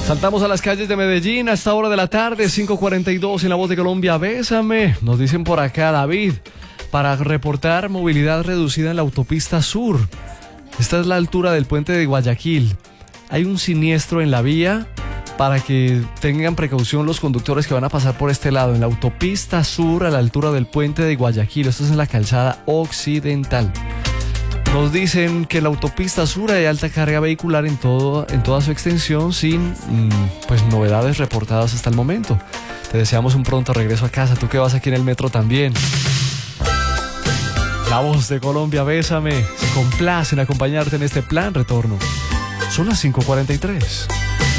Saltamos a las calles de Medellín a esta hora de la tarde, 5:42 en La Voz de Colombia. Bésame, nos dicen por acá, David, para reportar movilidad reducida en la autopista sur. Esta es la altura del puente de Guayaquil. Hay un siniestro en la vía para que tengan precaución los conductores que van a pasar por este lado, en la autopista sur a la altura del puente de Guayaquil. Esto es en la calzada occidental. Nos dicen que la autopista sur hay alta carga vehicular en toda su extensión sin novedades reportadas hasta el momento. Te deseamos un pronto regreso a casa, tú que vas aquí en el metro también. La Voz de Colombia, bésame, se complace en acompañarte en este plan retorno. Son las 5:43.